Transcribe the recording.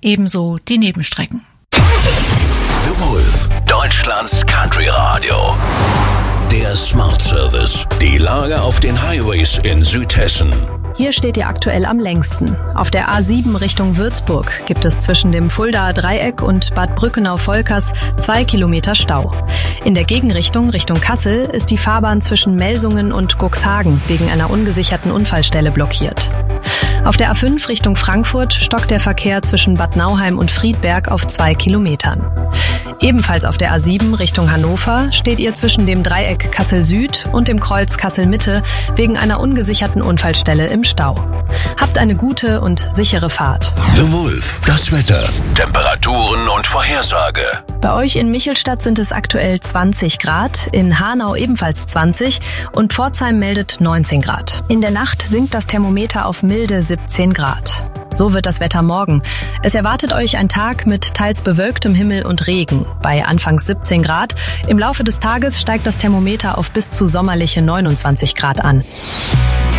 ebenso die Nebenstrecken. The Wolf, Deutschlands Country Radio. Der Smart Service. Die Lage auf den Highways in Südhessen. Hier steht ihr aktuell am längsten. Auf der A7 Richtung Würzburg gibt es zwischen dem Fuldaer Dreieck und Bad Brückenau-Volkers 2 Kilometer Stau. In der Gegenrichtung Richtung Kassel ist die Fahrbahn zwischen Melsungen und Cuxhagen wegen einer ungesicherten Unfallstelle blockiert. Auf der A5 Richtung Frankfurt stockt der Verkehr zwischen Bad Nauheim und Friedberg auf 2 Kilometern. Ebenfalls auf der A7 Richtung Hannover steht ihr zwischen dem Dreieck Kassel Süd und dem Kreuz Kassel Mitte wegen einer ungesicherten Unfallstelle im Stau. Habt eine gute und sichere Fahrt. The Wolf, das Wetter, Temperaturen und Vorhersage. Bei euch in Michelstadt sind es aktuell 20 Grad, in Hanau ebenfalls 20 und Pforzheim meldet 19 Grad. In der Nacht sinkt das Thermometer auf milde 17 Grad. So wird das Wetter morgen. Es erwartet euch ein Tag mit teils bewölktem Himmel und Regen. Bei anfangs 17 Grad. Im Laufe des Tages steigt das Thermometer auf bis zu sommerliche 29 Grad an.